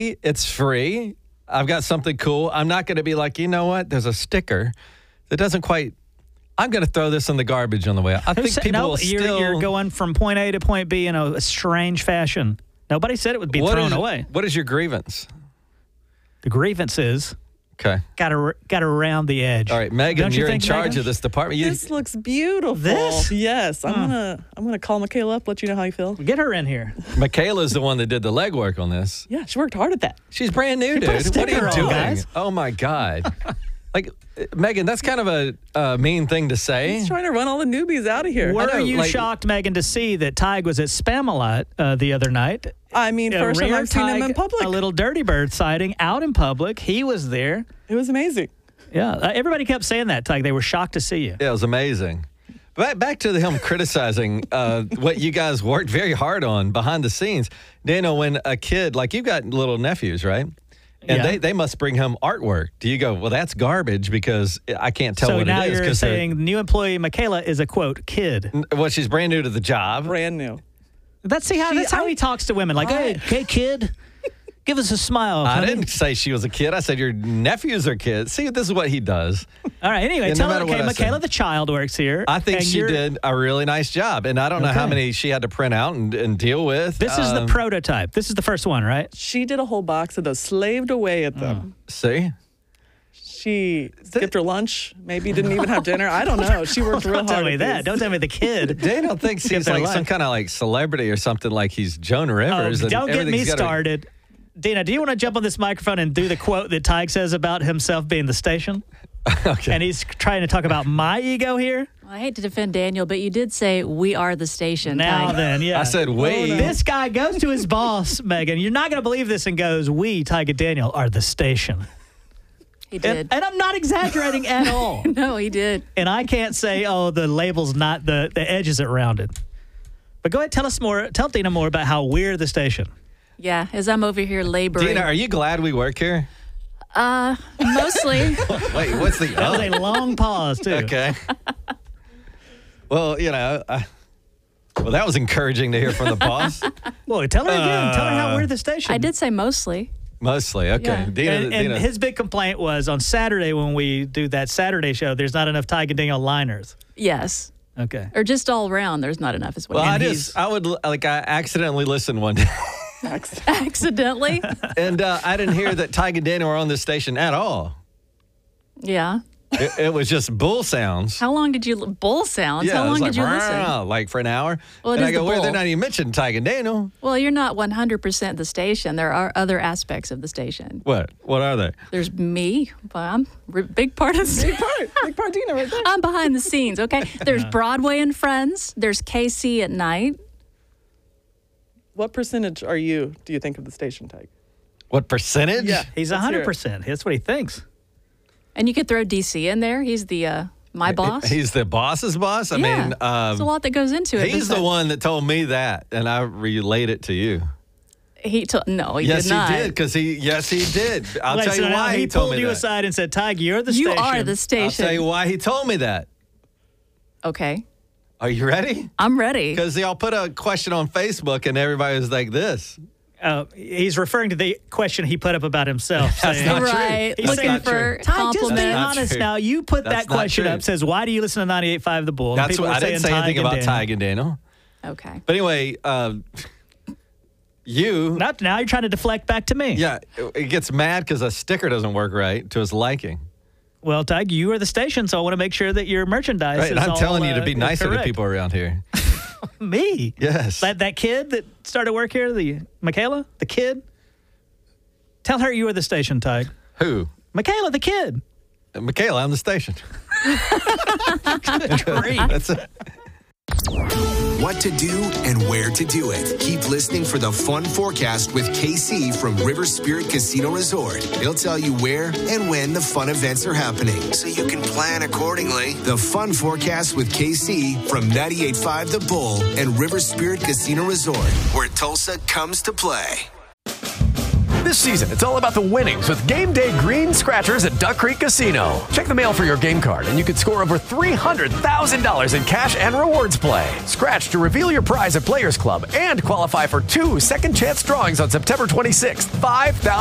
It's free. I've got something cool. I'm not going to be like, you know what? There's a sticker that doesn't quite. I'm going to throw this in the garbage on the way. I think people will still. You're going from point A to point B in a strange fashion. Nobody said it would be thrown away. What is your grievance? The grievance is. Okay. Got to round the edge. All right, Megan, you're in charge of this department. This looks beautiful. This? Yes. I'm gonna call Michaela up, let you know how you feel. Get her in here. Michaela's the one that did the legwork on this. Yeah, she worked hard at that. She's brand new, dude. put a What are sticker you on, doing? guys. Oh, my God. Like, Megan, that's kind of a mean thing to say. He's trying to run all the newbies out of here. Were you shocked, Megan, to see that Tig was at Spamalot the other night? I mean, first time I've seen him in public. A little Dirty Bird sighting out in public. He was there. It was amazing. Yeah, everybody kept saying that, Tig. They were shocked to see you. Yeah, it was amazing. Back to him criticizing what you guys worked very hard on behind the scenes. Daniel, when a kid, like you've got little nephews, right? And they must bring home artwork. Do you go, well, that's garbage because I can't tell what it is? So now you're saying new employee Michaela is a, quote, kid. Well, she's brand new to the job. Brand new. That's how he talks to women. Like, hey, kid, give us a smile. I didn't say she was a kid. I said your nephews are kids. See, this is what he does. All right, anyway, Yeah, tell no her, matter what I Michaela said. the child works here. I think she did a really nice job. And I don't know how many she had to print out and deal with. This is the prototype. This is the first one, right? She did a whole box of those, slaved away at them. See? She skipped her lunch, maybe didn't even have dinner. I don't know. She worked real hard. Don't tell me at that. these. Don't tell me the kid. Daniel thinks he's like some kind of like celebrity or something, like he's Joan Rivers. Don't get me everything's gotta- started. Dina, do you want to jump on this microphone and do the quote that Tig says about himself being the station? Okay. And he's trying to talk about my ego here? I hate to defend Daniel, but you did say we are the station. Now Tig. then, yeah. I said we. This guy goes to his boss, Megan. You're not going to believe this, and goes, we, Tig and Daniel, are the station. He did. And I'm not exaggerating at all. No, he did. And I can't say, oh, the label's not, the edge isn't rounded. But go ahead, tell Dina more about how we're the station. Yeah, as I'm over here laboring. Dina, are you glad we work here? Mostly. Wait, what's the That was a long pause, too. Okay. Well, you know, well, that was encouraging to hear from the boss. Well, tell her again. Tell her how we're the station. I did say mostly. Mostly, okay. Yeah. Dina, And his big complaint was on Saturday when we do that Saturday show, there's not enough Tig and Daniel liners. Yes. Okay. Or just all around, there's not enough as well. well, I accidentally listened one day. Accidentally? And I didn't hear that Tig and Daniel were on this station at all. Yeah. It was just bull sounds. How long did you... Bull sounds? Yeah, How it was long like, did you listen? "Rah," like for an hour. Well, it and is I go, the well, bull. they're not even mentioning Tig and Daniel. Well, you're not 100% the station. There are other aspects of the station. What? What are they? There's me. But I'm a big part of the station. Big part, Dina, right there. I'm behind the scenes, okay? There's Broadway and Friends. There's KC at night. What percentage do you think of the station, Tig? What percentage? Yeah. He's Let's hear it. 100%. That's what he thinks. And you could throw DC in there. He's the my boss. He's the boss's boss? I mean, there's a lot that goes into it. he's the one that told me that, and I relayed it to you. No, he Yes, did not. he did, because he did. I'll Wait, tell so you now why he he told pulled me you that. aside and said, Tig, you're the You station. are the I'll station. tell you why he told me that. Okay. Are you ready? I'm ready. Because y'all put a question on Facebook, and everybody was like this. He's referring to the question he put up about himself. That's saying, not true. Right. That's Looking not for true. Tig, just be compliments. That's not honest true. now. You put That's that not question true. up, says, why do you listen to 98.5 The Bull? And That's people what are I didn't saying say anything Tig and about Daniel. Tig and Daniel. Okay. But anyway, you. Now you're trying to deflect back to me. Yeah, it gets mad because a sticker doesn't work right to his liking. Well, Tig, you are the station, so I want to make sure that your merchandise Right, is and I'm all, telling you to be nicer to correct. people around here. Me? Yes. That kid that started work here, the Michaela, the kid? Tell her you were the station, Tig. Who? Michaela, the kid. Michaela, I'm the station. Great. That's it. What to do and where to do it. Keep listening for the Fun Forecast with KC from River Spirit Casino Resort. He'll tell you where and when the fun events are happening, so you can plan accordingly. The Fun Forecast with KC from 98.5 The Bull and River Spirit Casino Resort, where Tulsa comes to play. This season, it's all about the winnings with Game Day Green Scratchers at Duck Creek Casino. Check the mail for your game card, and you could score over $300,000 in cash and rewards play. Scratch to reveal your prize at Players Club and qualify for 2 second chance drawings on September 26th. $5,000